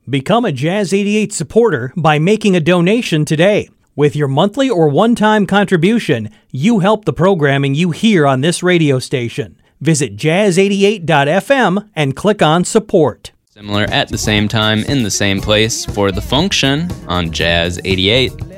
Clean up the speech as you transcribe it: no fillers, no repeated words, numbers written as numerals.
Become a Jazz 88 supporter by making a donation today. With your monthly or one-time contribution, you help the programming you hear on this radio station. Visit jazz88.fm and click on support. Similar at the same time in the same place for The Function on Jazz 88.